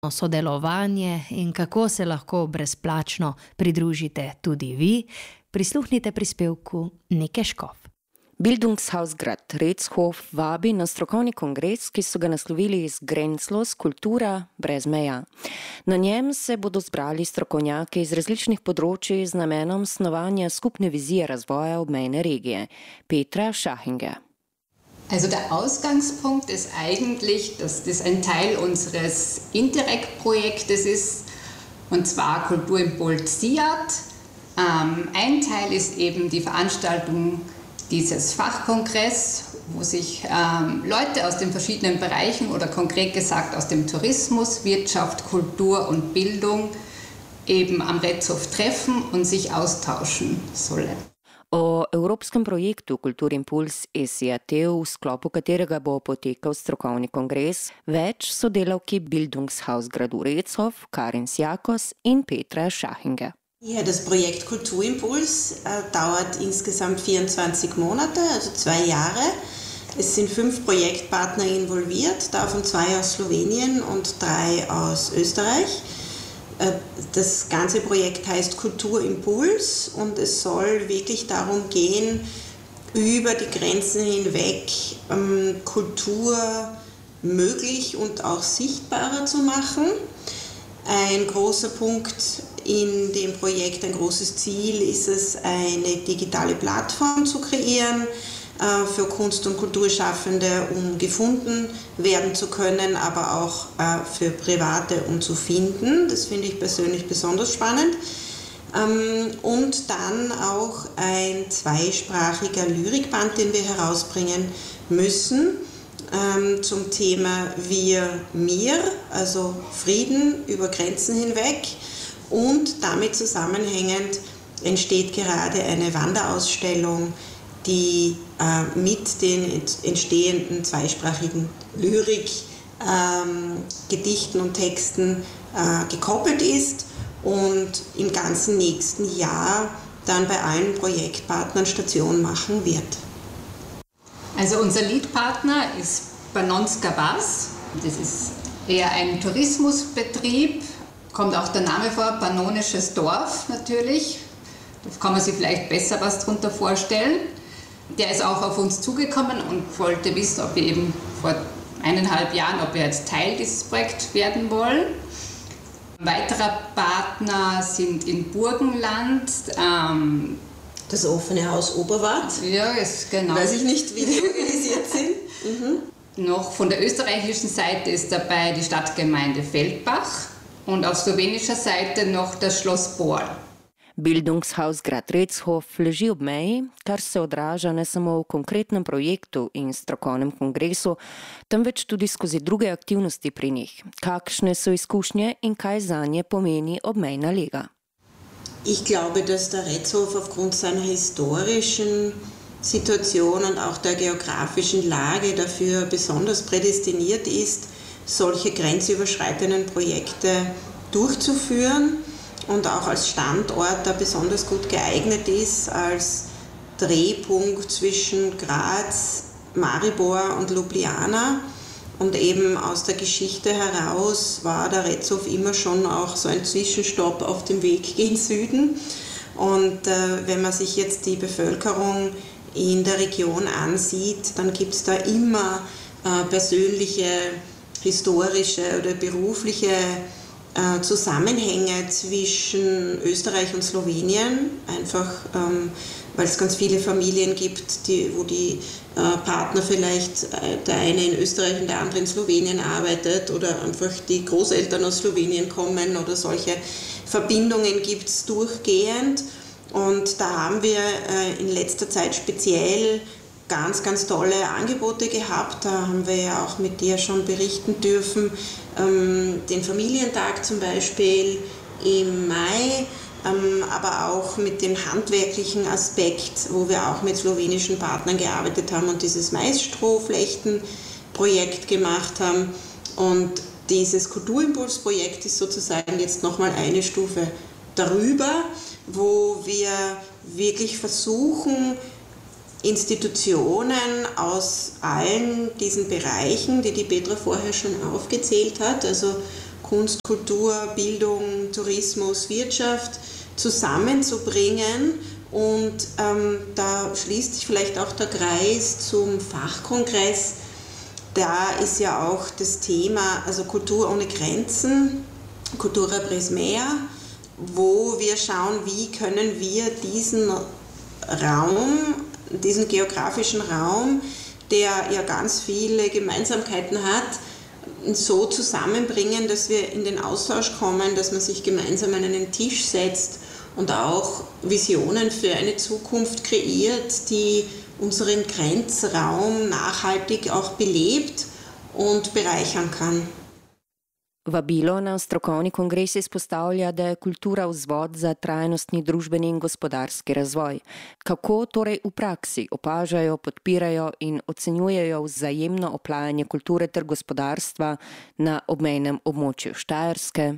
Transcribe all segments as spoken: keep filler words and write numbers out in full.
sodelovanje in kako se lahko brezplačno pridružite tudi vi, prisluhnite prispevku Nike Škof. Bildungshaus Grad Rechof vabi na strokovni kongres, ki so ga naslovili iz Grenzlos kultura brez meja. Na njem se bodo zbrali strokovnjaki iz različnih področij z namenom snovanja skupne vizije razvoja obmejne regije. Petra Schachinger. Also der Ausgangspunkt ist eigentlich, dass das ein Teil unseres Interreg-Projektes ist, und zwar Kulturimpuls SIAT. Ähm, ein Teil ist eben die Veranstaltung dieses Fachkongress, wo sich ähm, Leute aus den verschiedenen Bereichen oder konkret gesagt aus dem Tourismus, Wirtschaft, Kultur und Bildung eben am Rechof treffen und sich austauschen sollen. O evropskem projektu Kulturimpuls S I A T, v sklopu katerega bo potekal strokovni kongres, več sodelavki Bildungshaus Gradu Rechof, Karin Sjakos in Petra Schachinger. Ja, das Projekt Kulturimpuls äh, dauert insgesamt vierundzwanzig Monate, also zwei Jahre. Es sind fünf Projektpartner involviert, davon zwei aus Slowenien und drei aus Österreich. Das ganze Projekt heißt Kulturimpuls und es soll wirklich darum gehen, über die Grenzen hinweg ähm, Kultur möglich und auch sichtbarer zu machen. Ein großer Punkt in dem Projekt, ein großes Ziel ist es, eine digitale Plattform zu kreieren äh, für Kunst- und Kulturschaffende, um gefunden werden zu können, aber auch äh, für Private, um zu finden. Das finde ich persönlich besonders spannend. Ähm, und dann auch ein zweisprachiger Lyrikband, den wir herausbringen müssen, ähm, zum Thema Wir, Mir, also Frieden über Grenzen hinweg. Und damit zusammenhängend entsteht gerade eine Wanderausstellung, die äh, mit den entstehenden zweisprachigen Lyrik, ähm, Gedichten und Texten äh, gekoppelt ist und im ganzen nächsten Jahr dann bei allen Projektpartnern Station machen wird. Also unser Leadpartner ist Panonska Bas. Das ist eher ein Tourismusbetrieb, kommt auch der Name vor, Pannonisches Dorf natürlich. Da kann man sich vielleicht besser was darunter vorstellen. Der ist auch auf uns zugekommen und wollte wissen, ob wir eben vor eineinhalb Jahren, ob wir jetzt Teil dieses Projekts werden wollen. Ein weiterer Partner sind in Burgenland. Ähm, das offene Haus Oberwart. Ja, ist genau. Weiß ich nicht, wie die organisiert sind. Mhm. Noch von der österreichischen Seite ist dabei die Stadtgemeinde Feldbach und auf slowenischer Seite noch das Schloss Bor. Bildungshaus Grad Rechof leži ob meji, kar se odraža ne samo v konkretnem projektu in strokovnem kongresu, temveč tudi skozi druge aktivnosti pri njih. Kakšne so izkušnje in kaj zanje pomeni obmejna lega? Ich glaube, dass der Rechof aufgrund seiner historischen Situation und auch der geografischen Lage dafür besonders prädestiniert ist, solche grenzüberschreitenden Projekte durchzuführen. Und auch als Standort da besonders gut geeignet ist, als Drehpunkt zwischen Graz, Maribor und Ljubljana. Und eben aus der Geschichte heraus war der Rechof immer schon auch so ein Zwischenstopp auf dem Weg gen Süden. Und äh, wenn man sich jetzt die Bevölkerung in der Region ansieht, dann gibt es da immer äh, persönliche, historische oder berufliche Zusammenhänge zwischen Österreich und Slowenien, einfach ähm, weil es ganz viele Familien gibt, die, wo die äh, Partner vielleicht, äh, der eine in Österreich und der andere in Slowenien arbeitet oder einfach die Großeltern aus Slowenien kommen oder solche Verbindungen gibt es durchgehend. Und da haben wir äh, in letzter Zeit speziell ganz, ganz tolle Angebote gehabt. Da haben wir ja auch mit dir schon berichten dürfen. Ähm, den Familientag zum Beispiel im Mai, ähm, aber auch mit dem handwerklichen Aspekt, wo wir auch mit slowenischen Partnern gearbeitet haben und dieses Maisstrohflechten-Projekt gemacht haben. Und dieses Kulturimpuls-Projekt ist sozusagen jetzt nochmal eine Stufe darüber, wo wir wirklich versuchen, Institutionen aus allen diesen Bereichen, die die Petra vorher schon aufgezählt hat, also Kunst, Kultur, Bildung, Tourismus, Wirtschaft zusammenzubringen. Und ähm, da schließt sich vielleicht auch der Kreis zum Fachkongress. Da ist ja auch das Thema, also Kultur ohne Grenzen, Cultura Bresmea, wo wir schauen, wie können wir diesen Raum, diesen geografischen Raum, der ja ganz viele Gemeinsamkeiten hat, so zusammenbringen, dass wir in den Austausch kommen, dass man sich gemeinsam an einen Tisch setzt und auch Visionen für eine Zukunft kreiert, die unseren Grenzraum nachhaltig auch belebt und bereichern kann. Vabilo na strokovni kongres izpostavlja, da je kultura vzvod za trajnostni družbeni in gospodarski razvoj. Kako torej v praksi opažajo, podpirajo in ocenjujejo vzajemno oplajanje kulture ter gospodarstva na obmejnem območju Štajerske?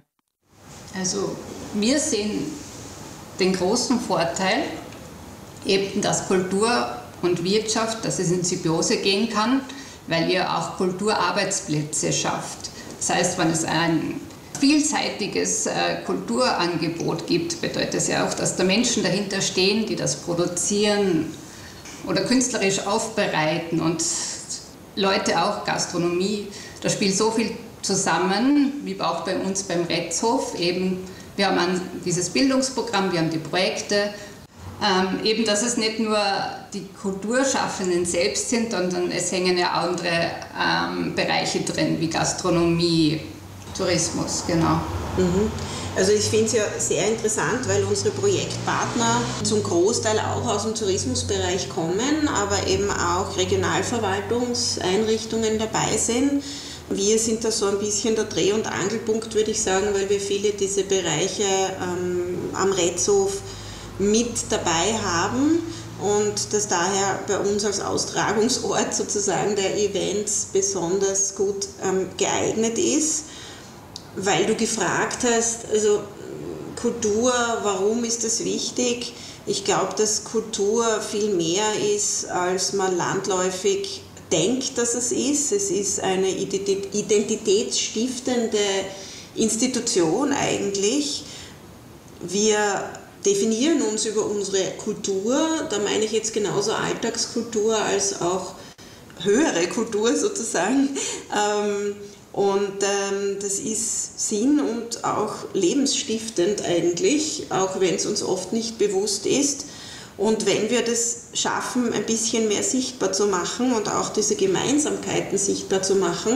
Also, wir sehen den großen Vorteil, eben, dass Kultur und Wirtschaft, dass es in Symbiose gehen kann, weil ihr auch Kulturarbeitsplätze schafft. Das heißt, wenn es ein vielseitiges äh, Kulturangebot gibt, bedeutet das ja auch, dass da Menschen dahinter stehen, die das produzieren oder künstlerisch aufbereiten und Leute auch, Gastronomie, da spielt so viel zusammen, wie auch bei uns beim Retzhof. Eben, wir haben ein, dieses Bildungsprogramm, wir haben die Projekte, ähm, eben, dass es nicht nur die Kulturschaffenden selbst sind, sondern es hängen ja andere ähm, Bereiche drin, wie Gastronomie, Tourismus, genau. Mhm. Also ich finde es ja sehr interessant, weil unsere Projektpartner zum Großteil auch aus dem Tourismusbereich kommen, aber eben auch Regionalverwaltungseinrichtungen dabei sind. Wir sind da so ein bisschen der Dreh- und Angelpunkt, würde ich sagen, weil wir viele diese Bereiche ähm, am Retzhof mit dabei haben und das daher bei uns als Austragungsort sozusagen der Events besonders gut ähm, geeignet ist. Weil du gefragt hast, also Kultur, warum ist das wichtig? Ich glaube, dass Kultur viel mehr ist, als man landläufig denkt, dass es ist. Es ist eine identitätsstiftende Institution eigentlich. Wir definieren uns über unsere Kultur, da meine ich jetzt genauso Alltagskultur als auch höhere Kultur sozusagen. Und ähm, das ist sinn- und auch lebensstiftend eigentlich, auch wenn es uns oft nicht bewusst ist. Und wenn wir das schaffen, ein bisschen mehr sichtbar zu machen und auch diese Gemeinsamkeiten sichtbar zu machen,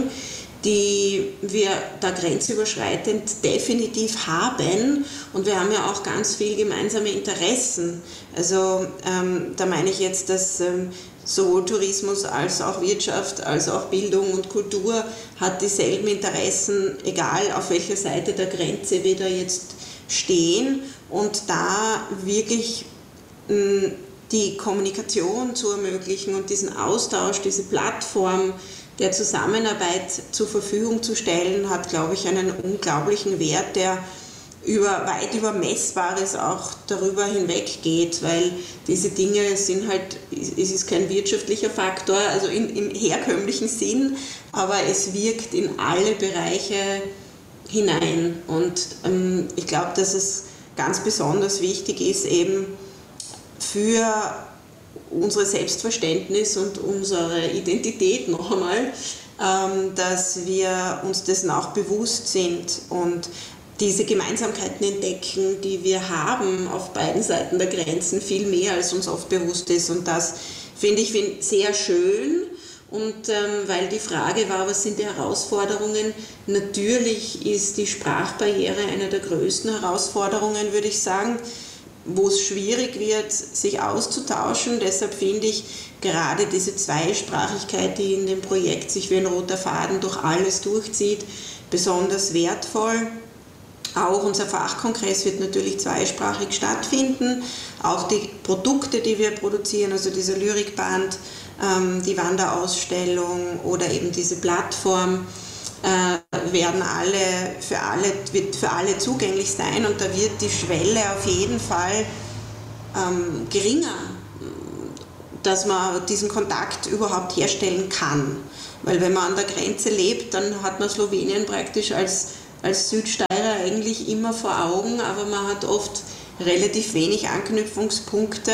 die wir da grenzüberschreitend definitiv haben. Und wir haben ja auch ganz viel gemeinsame Interessen. Also ähm, da meine ich jetzt, dass ähm, sowohl Tourismus als auch Wirtschaft, als auch Bildung und Kultur hat dieselben Interessen, egal auf welcher Seite der Grenze wir da jetzt stehen. Und da wirklich mh, die Kommunikation zu ermöglichen und diesen Austausch, diese Plattform der Zusammenarbeit zur Verfügung zu stellen, hat, glaube ich, einen unglaublichen Wert, der über, weit über Messbares auch darüber hinweggeht, weil diese Dinge sind halt, es ist kein wirtschaftlicher Faktor, also in, im herkömmlichen Sinn, aber es wirkt in alle Bereiche hinein. Und ähm, ich glaube, dass es ganz besonders wichtig ist, eben für unser Selbstverständnis und unsere Identität noch einmal, ähm, dass wir uns dessen auch bewusst sind und diese Gemeinsamkeiten entdecken, die wir haben auf beiden Seiten der Grenzen, viel mehr als uns oft bewusst ist. Und das finde ich find sehr schön. Und ähm, weil die Frage war, was sind die Herausforderungen? Natürlich ist die Sprachbarriere eine der größten Herausforderungen, würde ich sagen, wo es schwierig wird, sich auszutauschen. Deshalb finde ich gerade diese Zweisprachigkeit, die in dem Projekt sich wie ein roter Faden durch alles durchzieht, besonders wertvoll. Auch unser Fachkongress wird natürlich zweisprachig stattfinden. Auch die Produkte, die wir produzieren, also dieser Lyrikband, ähm, die Wanderausstellung oder eben diese Plattform, äh, werden alle für, alle wird für alle zugänglich sein. Und da wird die Schwelle auf jeden Fall ähm, geringer, dass man diesen Kontakt überhaupt herstellen kann. Weil wenn man an der Grenze lebt, dann hat man Slowenien praktisch als als Südsteirer eigentlich immer vor Augen, aber man hat oft relativ wenig Anknüpfungspunkte,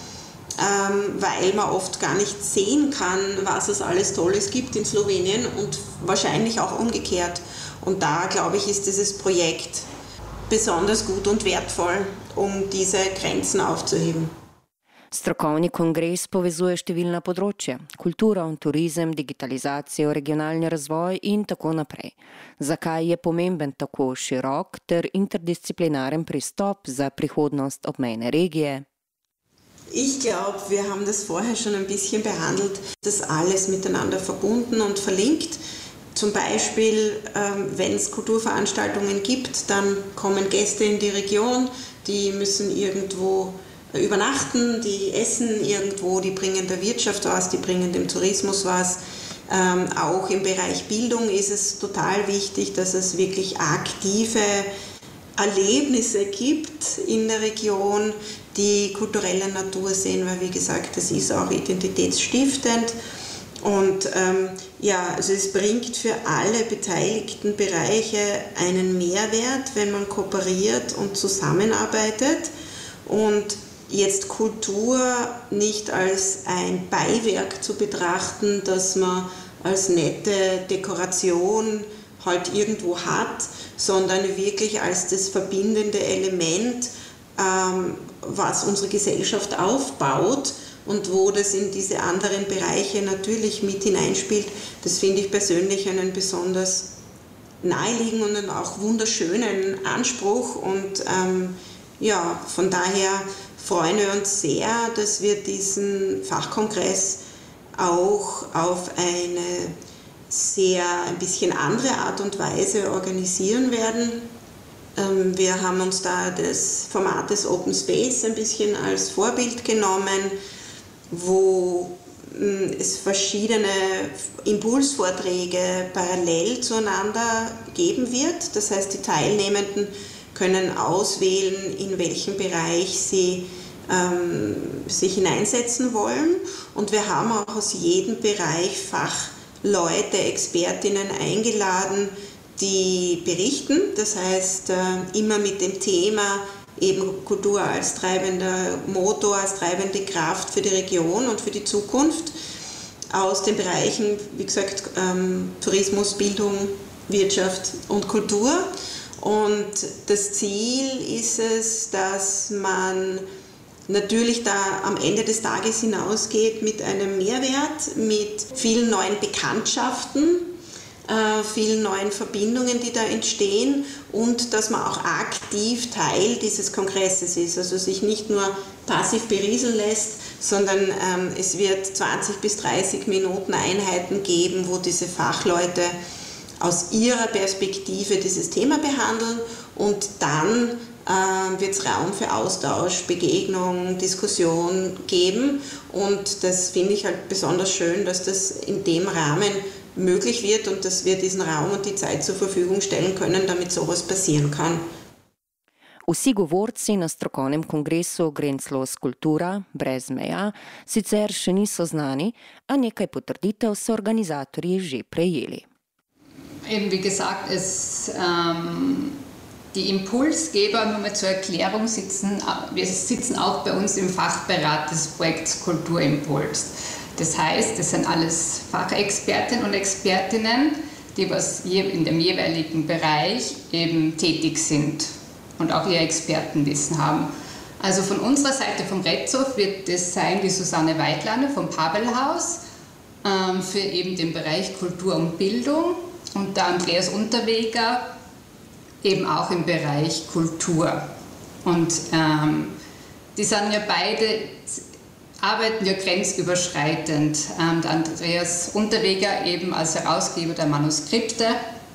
ähm, weil man oft gar nicht sehen kann, was es alles Tolles gibt in Slowenien und wahrscheinlich auch umgekehrt. Und da, glaube ich, ist dieses Projekt besonders gut und wertvoll, um diese Grenzen aufzuheben. Strokovni kongres povezuje številna področja, kulturo, turizem, digitalizacijo, regionalni razvoj in tako naprej. Zakaj je pomemben tako širok ter interdisciplinaren pristop za prihodnost obmejne regije? Ich glaube, wir haben das vorher schon ein bisschen behandelt, das alles miteinander verbunden und verlinkt. Zum Beispiel, wenn es Kulturveranstaltungen gibt, dann kommen Gäste in die Region, die müssen irgendwo übernachten, die essen irgendwo, die bringen der Wirtschaft was, die bringen dem Tourismus was. Ähm, auch im Bereich Bildung ist es total wichtig, dass es wirklich aktive Erlebnisse gibt in der Region, die kulturelle Natur sehen, weil wie gesagt, das ist auch identitätsstiftend. Und ähm, ja, also es bringt für alle beteiligten Bereiche einen Mehrwert, wenn man kooperiert und zusammenarbeitet. Und jetzt Kultur nicht als ein Beiwerk zu betrachten, das man als nette Dekoration halt irgendwo hat, sondern wirklich als das verbindende Element, ähm, was unsere Gesellschaft aufbaut und wo das in diese anderen Bereiche natürlich mit hineinspielt. Das finde ich persönlich einen besonders naheliegenden und auch wunderschönen Anspruch und ähm, ja, von daher freuen wir uns sehr, dass wir diesen Fachkongress auch auf eine sehr ein bisschen andere Art und Weise organisieren werden. Wir haben uns da das Format des Open Space ein bisschen als Vorbild genommen, wo es verschiedene Impulsvorträge parallel zueinander geben wird. Das heißt, die Teilnehmenden können auswählen, in welchem Bereich sie ähm, sich hineinsetzen wollen. Und wir haben auch aus jedem Bereich Fachleute, Expertinnen eingeladen, die berichten. Das heißt, äh, immer mit dem Thema eben Kultur als treibender Motor, als treibende Kraft für die Region und für die Zukunft. Aus den Bereichen, wie gesagt, ähm, Tourismus, Bildung, Wirtschaft und Kultur. Und das Ziel ist es, dass man natürlich da am Ende des Tages hinausgeht mit einem Mehrwert, mit vielen neuen Bekanntschaften, äh, vielen neuen Verbindungen, die da entstehen und dass man auch aktiv Teil dieses Kongresses ist, also sich nicht nur passiv berieseln lässt, sondern ähm, es wird zwanzig bis dreißig Minuten Einheiten geben, wo diese Fachleute aus ihrer Perspektive dieses Thema behandeln und dann äh, wird es Raum für Austausch, Begegnung, Diskussion geben und das finde ich halt besonders schön, dass das in dem Rahmen möglich wird und dass wir diesen Raum und die Zeit zur Verfügung stellen können, damit sowas passieren kann. Vsi govorci na strokovnem kongresu Grenčlos kultura brez meja sicer še niso znani, a nekaj potrditev so organizatorji že prejeli. Eben wie gesagt, es, ähm, die Impulsgeber, nur mal zur Erklärung, sitzen, wir sitzen auch bei uns im Fachberat des Projekts Kulturimpuls. Das heißt, das sind alles Fachexpertinnen und Expertinnen, die was in dem jeweiligen Bereich eben tätig sind und auch ihr Expertenwissen haben. Also von unserer Seite vom Retzow wird es sein die Susanne Weidlander vom Pabelhaus ähm, für eben den Bereich Kultur und Bildung. Und der Andreas Unterweger eben auch im Bereich Kultur. Und ähm, die sind ja beide, arbeiten ja grenzüberschreitend. Ähm, der Andreas Unterweger eben als Herausgeber der Manuskripte,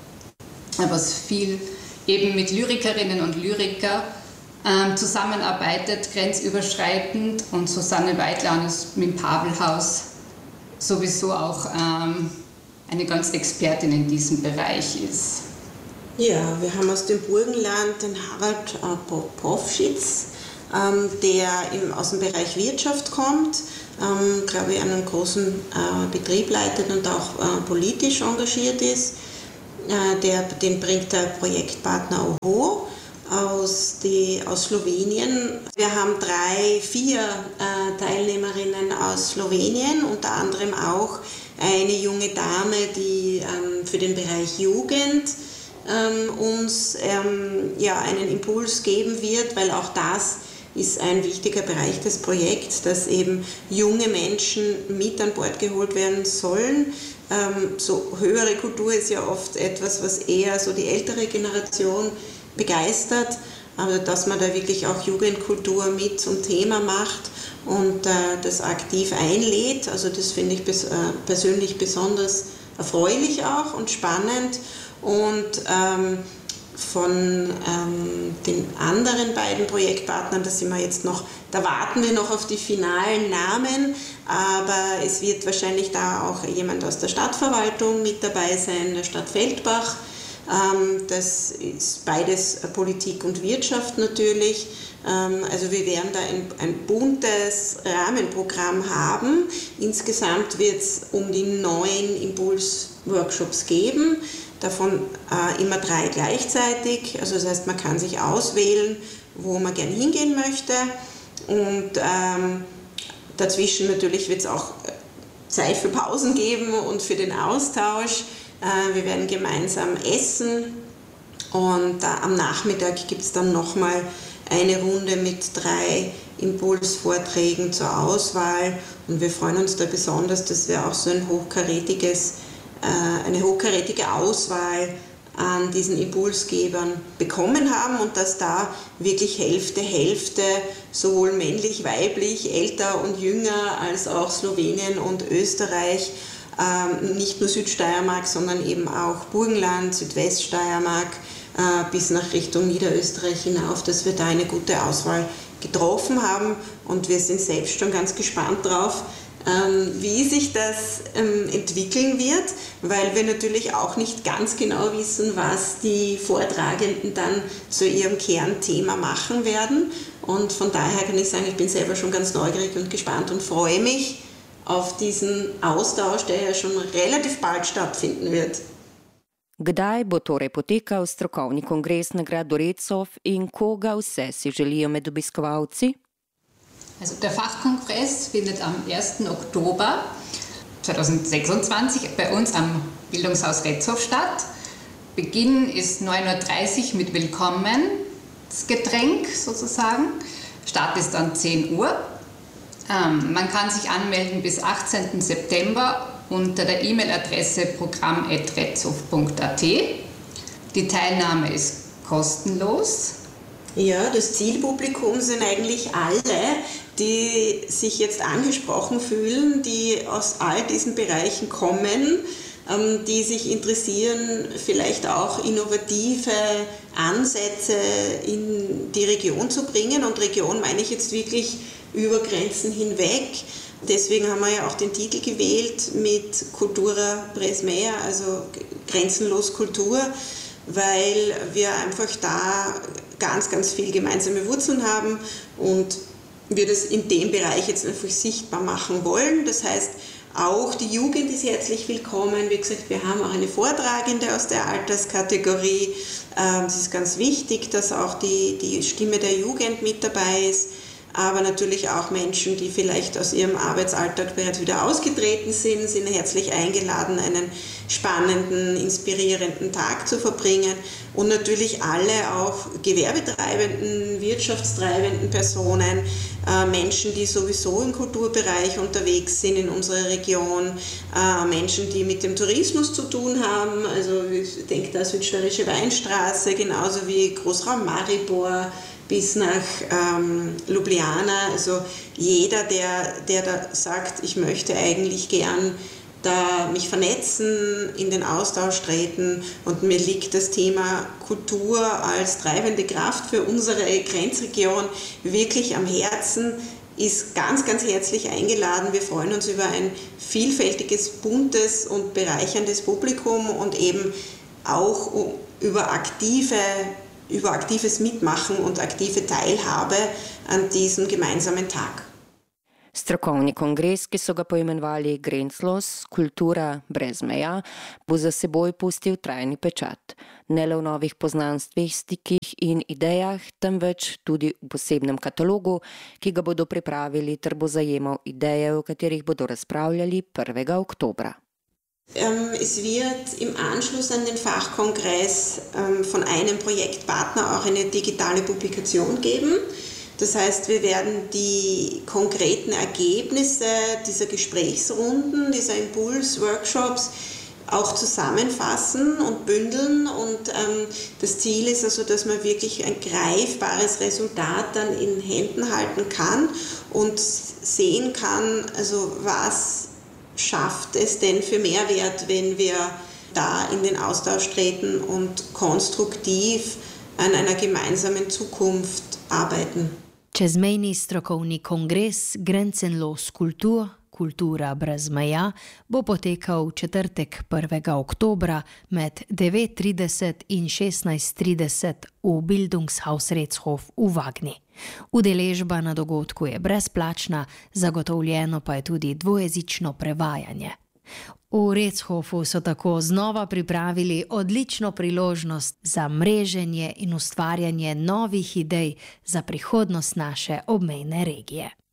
was viel eben mit Lyrikerinnen und Lyrikern ähm, zusammenarbeitet, grenzüberschreitend. Und Susanne Weidlander ist mit dem Pabelhaus sowieso auch ähm, eine ganz Expertin in diesem Bereich ist. Ja, wir haben aus dem Burgenland den Harald äh, Popowschitz, ähm, der im, aus dem Bereich Wirtschaft kommt, ähm, glaube ich, einen großen äh, Betrieb leitet und auch äh, politisch engagiert ist. Der, den bringt der Projektpartner Oho aus, die, aus Slowenien. Wir haben drei, vier äh, Teilnehmerinnen aus Slowenien, unter anderem auch eine junge Dame, die ähm, für den Bereich Jugend ähm, uns ähm, ja, einen Impuls geben wird, weil auch das ist ein wichtiger Bereich des Projekts, dass eben junge Menschen mit an Bord geholt werden sollen. Ähm, so höhere Kultur ist ja oft etwas, was eher so die ältere Generation begeistert, aber dass man da wirklich auch Jugendkultur mit zum Thema macht und äh, das aktiv einlädt, also das finde ich bes- äh, persönlich besonders erfreulich auch und spannend. Und ähm, von ähm, den anderen beiden Projektpartnern, da sind wir jetzt noch, da warten wir noch auf die finalen Namen, aber es wird wahrscheinlich da auch jemand aus der Stadtverwaltung mit dabei sein, der Stadt Feldbach. Ähm, das ist beides Politik und Wirtschaft natürlich. Ähm, also wir werden da ein, ein buntes Rahmenprogramm haben. Insgesamt wird es um die neun Impuls-Workshops geben. Davon äh, immer drei gleichzeitig, also das heißt, man kann sich auswählen, wo man gern hingehen möchte und ähm, dazwischen natürlich wird es auch Zeit für Pausen geben und für den Austausch. Äh, wir werden gemeinsam essen und äh, am Nachmittag gibt es dann nochmal eine Runde mit drei Impulsvorträgen zur Auswahl und wir freuen uns da besonders, dass wir auch so ein hochkarätiges eine hochkarätige Auswahl an diesen Impulsgebern bekommen haben und dass da wirklich Hälfte, Hälfte, sowohl männlich, weiblich, älter und jünger, als auch Slowenien und Österreich, nicht nur Südsteiermark, sondern eben auch Burgenland, Südweststeiermark bis nach Richtung Niederösterreich hinauf, dass wir da eine gute Auswahl getroffen haben und wir sind selbst schon ganz gespannt drauf, wie sich das entwickeln wird, weil wir natürlich auch nicht ganz genau wissen, was die Vortragenden dann zu ihrem Kernthema machen werden. Und von daher kann ich sagen, ich bin selber schon ganz neugierig und gespannt und freue mich auf diesen Austausch, der ja schon relativ bald stattfinden wird. Kdaj bo torej potekal strokovni kongres na gradu Recov in koga vse si želijo med obiskovalci? Also der Fachkongress findet am ersten Oktober zweitausendsechsundzwanzig bei uns am Bildungshaus Retzow statt. Beginn ist neun Uhr dreißig mit Willkommensgetränk sozusagen. Start ist dann zehn Uhr. Ähm, man kann sich anmelden bis achtzehnten September unter der E-Mail-Adresse programm at retzow punkt a t. Die Teilnahme ist kostenlos. Ja, das Zielpublikum sind eigentlich alle, die sich jetzt angesprochen fühlen, die aus all diesen Bereichen kommen, ähm, die sich interessieren, vielleicht auch innovative Ansätze in die Region zu bringen. Und Region meine ich jetzt wirklich über Grenzen hinweg. Deswegen haben wir ja auch den Titel gewählt mit Cultura Brez Mea, also grenzenlos Kultur, weil wir einfach da ganz, ganz viel gemeinsame Wurzeln haben und wir das in dem Bereich jetzt einfach sichtbar machen wollen. Das heißt, auch die Jugend ist herzlich willkommen. Wie gesagt, wir haben auch eine Vortragende aus der Alterskategorie. Es ist ganz wichtig, dass auch die, die Stimme der Jugend mit dabei ist. Aber natürlich auch Menschen, die vielleicht aus ihrem Arbeitsalltag bereits wieder ausgetreten sind, sind herzlich eingeladen, einen spannenden, inspirierenden Tag zu verbringen. Und natürlich alle auch gewerbetreibenden, wirtschaftstreibenden Personen, äh, Menschen, die sowieso im Kulturbereich unterwegs sind in unserer Region, äh, Menschen, die mit dem Tourismus zu tun haben, also ich denke da Südsteirische Weinstraße, genauso wie Großraum Maribor, bis nach ähm, Ljubljana, also jeder, der, der da sagt, ich möchte eigentlich gern da mich vernetzen, in den Austausch treten und mir liegt das Thema Kultur als treibende Kraft für unsere Grenzregion wirklich am Herzen, ist ganz, ganz herzlich eingeladen. Wir freuen uns über ein vielfältiges, buntes und bereicherndes Publikum und eben auch über aktive über aktives Mitmachen und aktive Teilhabe an diesem gemeinsamen Tag. Strokovni kongres, ki so ga poimenovali Grenzlos, kultura brez meja, bo za seboj pustil trajni pečat. Ne le v novih poznanstvih, stikih in idejah, temveč tudi v posebnem katalogu, ki ga bodo pripravili ter bo zajemal ideje, o katerih bodo razpravljali prvega oktobra. Ähm, es wird im Anschluss an den Fachkongress ähm, von einem Projektpartner auch eine digitale Publikation geben. Das heißt, wir werden die konkreten Ergebnisse dieser Gesprächsrunden, dieser Impuls-Workshops auch zusammenfassen und bündeln. Und ähm, das Ziel ist also, dass man wirklich ein greifbares Resultat dann in Händen halten kann und sehen kann, also was schafft es denn für Mehrwert, wenn wir da in den Austausch treten und konstruktiv an einer gemeinsamen Zukunft arbeiten. Čezmejni strokovni kongres Grenzenlos Kultur, kultura brez meja, bo potekal v četrtek prvega oktobra med devet trideset in šestnajst trideset v Bildungshaus Retzhof v Vagni. Udeležba na dogodku je brezplačna, zagotovljeno pa je tudi dvojezično prevajanje. V Retzhofu so tako znova pripravili odlično priložnost za mreženje in ustvarjanje novih idej za prihodnost naše obmejne regije.